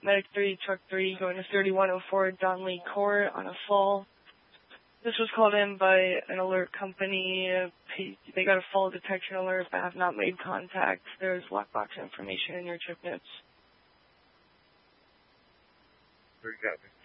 Medic 3, Truck 3, going to 3104 Donley Court on a fall. This was called in by an alert company. They got a fall detection alert but have not made contact. There's lockbox information in your trip notes. Where you got me?